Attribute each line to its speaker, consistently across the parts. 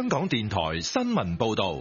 Speaker 1: 香港電台新聞報道。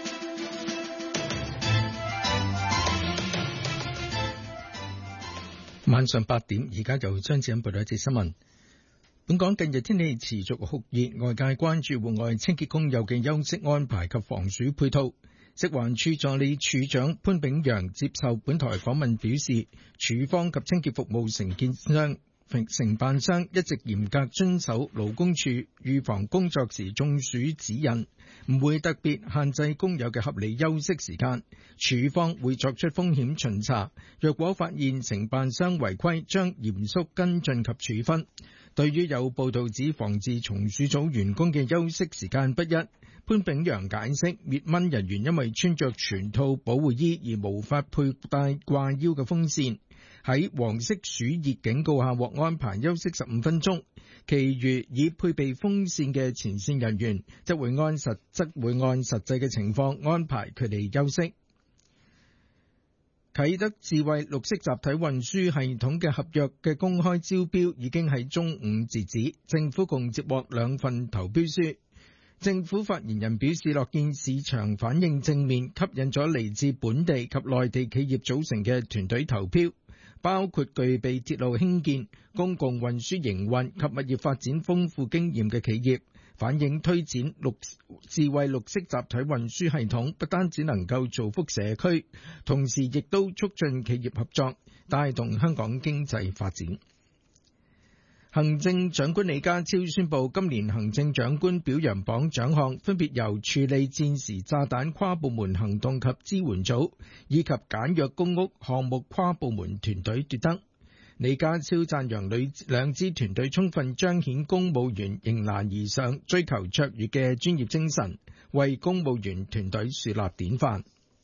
Speaker 2: 晚上8點，而家由張子欣報道一節新聞。本港近日天氣持續酷熱，外界關注戶外清潔工友嘅休息安排及防暑配套。食環署助理署長潘炳陽接受本台訪問表示，署方及清潔服務承辦商一直嚴格遵守勞工處預防工作時中暑指引，唔會特別限制工友嘅合理休息時間。署方會作出風險巡查，若果發現承辦商違規，將嚴肅跟進及處分。對於有報道指防治松鼠組員工嘅休息時間不一，潘炳陽解釋，滅蚊人員因為穿着全套保護衣而無法佩戴掛腰嘅風扇，喺黃色暑熱警告下獲安排休息15分鐘，其餘已配備風扇嘅前線人員則會按實際嘅情況安排佢哋休息。啟德智慧綠色集體運輸系統嘅合約嘅公開招標已經喺中午截止，政府共接獲2份投標書。政府發言人表示，樂見市場反應正面，吸引咗嚟自本地及內地企業組成嘅團隊投標，包括具備鐵路興建、公共運輸營運及物業發展豐富經驗嘅企業，反映推展智慧綠色集體運輸系統不單只能夠造福社區，同時亦都促進企業合作，帶動香港經濟發展。行政長官李家超宣布，今年行政長官表揚榜獎項分別由處理戰時炸彈跨部門行動及支援組以及簡約公屋項目跨部門團隊奪得。李家超讚揚兩支團隊充分彰顯公務員迎難而上、追求卓越嘅專業精神，為公務員團隊樹立典範。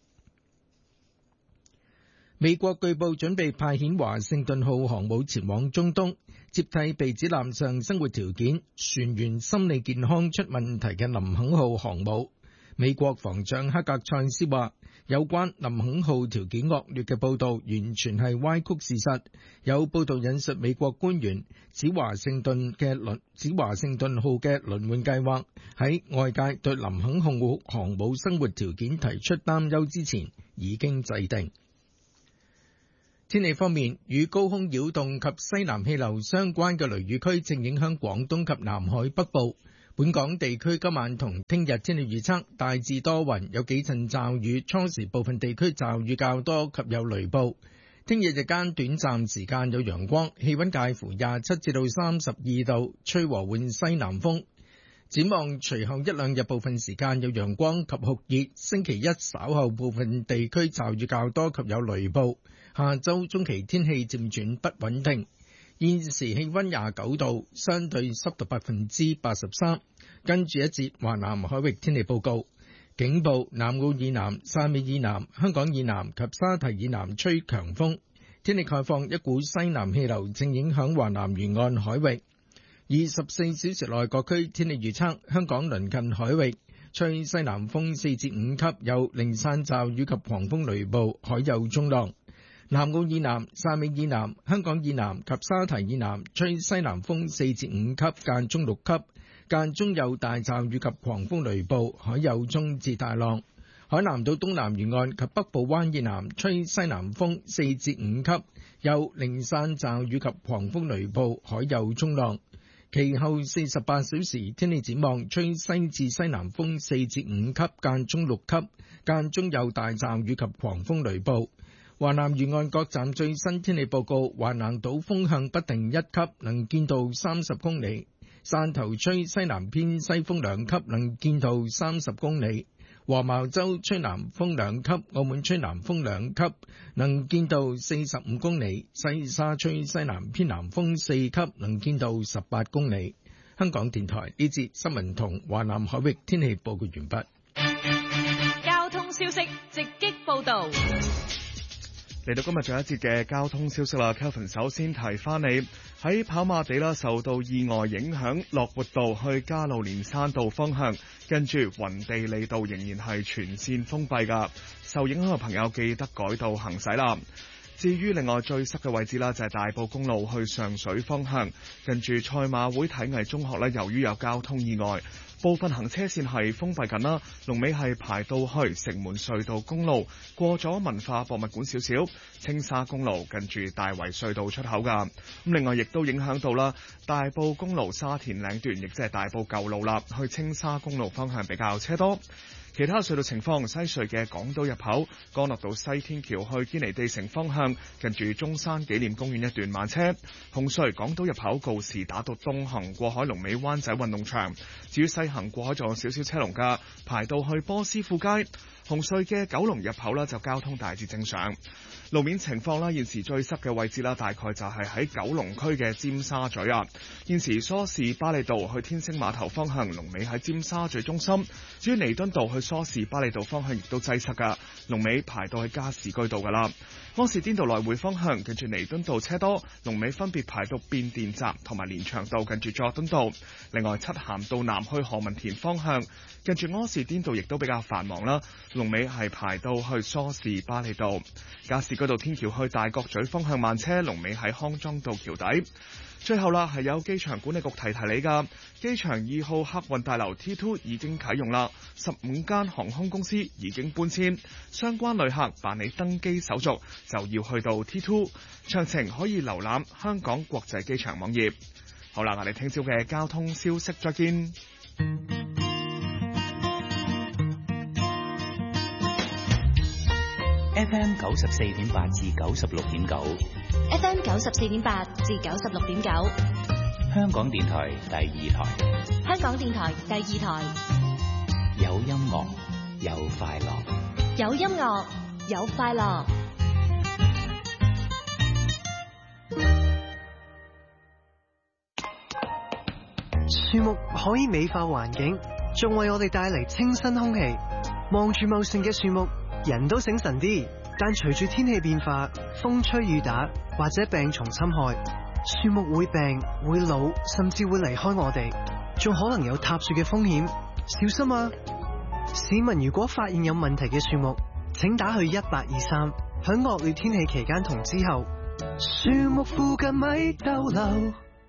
Speaker 2: 美國據報準備派遣華盛頓號航母前往中東，接替被指艦上生活條件、船員心理健康出問題嘅林肯號航母。美國防長克格塞斯話，有關林肯號條件惡劣嘅報道完全係歪曲事實。有報道引述美國官員指華盛頓號嘅輪換計劃喺外界對林肯號航母生活條件提出擔憂之前已經制定。天氣方面，與高空擾動及西南氣流相關嘅雷雨區正影響廣東及南海北部。本港地區今晚同聽日天氣預測大致多雲，有幾陣驟雨，初時部分地區驟雨較多及有雷暴。聽日日間短暫時間有陽光，氣溫介乎27至到32度，吹和緩西南風。展望隨後一兩日部分時間有陽光及酷熱，星期一稍後部分地區驟雨較多及有雷暴。下周中期天氣漸轉不穩定。現時氣溫29度，相對濕度83%。跟住一節華南海域天氣報告，警報：南澳以南、汕尾以南、香港以南及沙堤以南吹強風。天氣概況：一股西南氣流正影響華南沿岸海域。24小時內各區天氣預測：香港鄰近海域吹西南風4至5級，有零散驟雨及狂風雷暴，海有中浪。南澳以南、汕尾以南、香港以南及沙堤以南吹西南風4至5級，間中6級，間中有大驟雨及狂風雷暴，海有中至大浪。海南島東南沿岸及北部灣以南吹西南風4至5級，有零散驟雨及狂風雷暴，海有中浪。其後48小時天氣展望，吹西至西南風4至5級，間中6級，間中有大驟雨及狂風雷暴。華南沿岸各站最新天氣報告：華南島風向不定1級，能見度30公里；汕頭吹西南偏西風2級，能見度30公里；黃茅洲吹南風2級，澳門吹南風2級，能見度45公里；西沙吹西南偏南風4級，能見度18公里。香港電台呢節新聞同華南海域天氣報告完畢。
Speaker 3: 交通消息直擊報道。
Speaker 4: 嚟到今日最後一節嘅交通消息啦 ，Kelvin 首先提翻你喺跑馬地啦，受到意外影響，樂活道去加路連山道方向，跟住雲地利道仍然係全線封閉噶，受影響嘅朋友記得改道行駛啦。至於另外最塞嘅位置啦，就係大埔公路去上水方向，近住賽馬會體藝中學咧，由於有交通意外， 部分行車線係封閉緊啦，龍尾係排到去城門隧道公路，過咗文化博物館少少，青沙公路近住大圍隧道出口㗎。咁另外亦都影響到啦，大埔公路沙田嶺段，亦即係大埔舊路啦，去青沙公路方向比較車多。其他隧道情況，西隧嘅港島入口，干諾道西天橋去堅尼地城方向，近住中山紀念公園一段慢車；紅隧港島入口告士打道東行過海龍尾灣仔運動場，至於西行過海仲有少少車龍㗎，排到去波斯富街。紅隧嘅九龍入口啦，就交通大致正常。路面情況啦，現時最塞嘅位置啦，大概就係喺九龍區嘅尖沙咀啊。現時梳士巴利道去天星碼頭方向，龍尾喺尖沙咀中心；至於彌敦道去梳士巴利道方向，亦都擠塞噶，龍尾排到去加士居道噶啦。柯士甸道來回方向，近住彌敦道車多，龍尾分別排到變電站同埋連翔道近住佐敦道。另外，漆咸道南去何文田方向，近住柯士甸道亦都比較繁忙啦，龍尾係排到去梳士巴利道。加士居道天橋去大角咀方向慢車，龍尾喺康莊道橋底。最後啦，係有機場管理局提你㗎，機場2號客運大樓 T2 已經啟用啦，15間航空公司已經搬遷，相關旅客辦理登機手續就要去到 T2， 詳情可以瀏覽香港國際機場網頁。好啦，我哋聽朝嘅交通消息再見。
Speaker 5: FM 94.8至96.9
Speaker 3: FM 94.8至96.9，
Speaker 5: 香港電台第二台，
Speaker 3: 香港電台第二台，
Speaker 5: 有音樂有快樂，
Speaker 3: 有音樂有快樂。
Speaker 6: 樹木可以美化環境，仲為我哋帶嚟清新空氣。望住茂盛嘅樹木，人都醒神啲。但隨住天氣變化，風吹雨打或者病蟲侵害，樹木會病、會老，甚至會離開我哋，仲可能有塌樹嘅風險。小心啊！市民如果發現有問題嘅樹木，請打去1823。響惡劣天氣期間同之後，樹木附近咪逗留。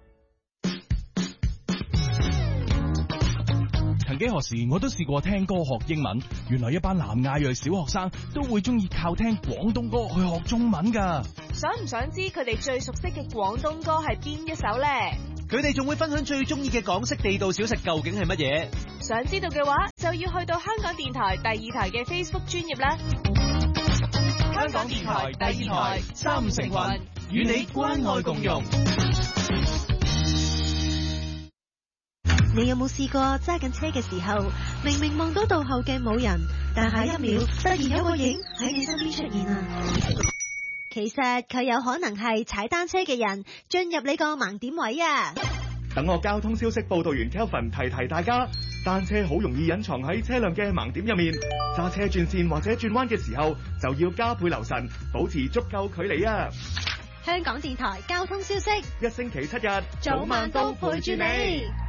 Speaker 7: 曾幾何時我都試過聽歌學英文，原來一班南亞裔小學生都會中意靠聽廣東歌去學中文㗎。
Speaker 3: 想唔想知佢哋最熟悉嘅廣東歌係邊一首呢？
Speaker 8: 佢哋仲會分享最中意嘅港式地道小食究竟係乜嘢？
Speaker 3: 想知道嘅話，就要去到香港電台第二台嘅 Facebook 專頁啦。
Speaker 7: 香港電台第二台三成群，與你關愛共融。
Speaker 9: 你有冇試過揸緊車嘅時候，明明望到倒後鏡冇人，但下一秒突然有個影喺你身邊出現啊？其實佢有可能係踩單車嘅人進入你個盲點位啊！
Speaker 4: 等我交通消息報道員 Kelvin 提大家，單車好容易隱藏喺車輛嘅盲點入面，揸車轉線或者轉彎嘅時候就要加倍留神，保持足夠距離啊！
Speaker 9: 香港電台交通消息，
Speaker 4: 一星期7日，
Speaker 3: 早晚都陪住你。